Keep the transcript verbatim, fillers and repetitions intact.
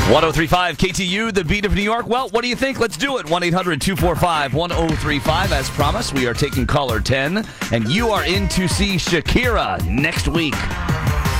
ten thirty-five K T U, the beat of New York. Well, what do you think? Let's do it. one eight hundred two four five one oh three five. As promised, we are taking caller ten, and you are in to see Shakira next week.